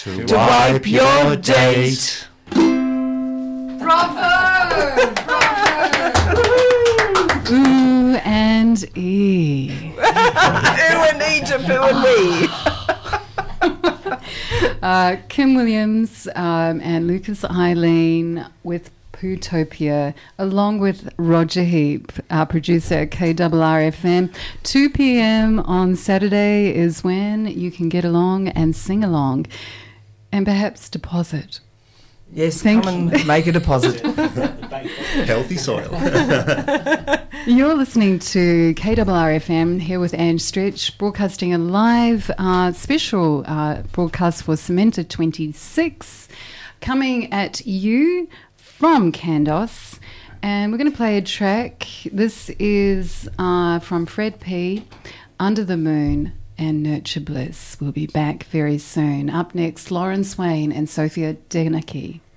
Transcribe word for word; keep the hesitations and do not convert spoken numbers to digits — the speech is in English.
to, to wipe your date. Bravo! Bravo! Ooh and E. Ooh and E to poo and wee. uh, Kim Williams um, and Lucas Eileen with Pootopia, along with Roger Heap, our producer at K R R F M. two p.m. on Saturday is when you can get along and sing along and perhaps deposit. Yes, Thank come you. and make a deposit. Healthy soil. You're listening to K R R F M here with Ange Stretch, broadcasting a live uh, special uh, broadcast for Cementa twenty-six, coming at you from Candos. And we're going to play a track. This is uh, from Fred P, Under the Moon and Nurture Bliss. We'll be back very soon. Up next, Lauren Swain and Sophia Deneke.